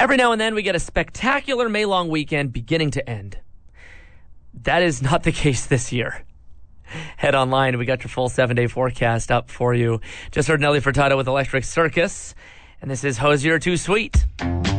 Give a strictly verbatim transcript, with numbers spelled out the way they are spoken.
Every now and then we get a spectacular May-long weekend beginning to end. That is not the case this year. Head online. We got your full seven-day forecast up for you. Just heard Nelly Furtado with Electric Circus. And this is Hosier Too Sweet.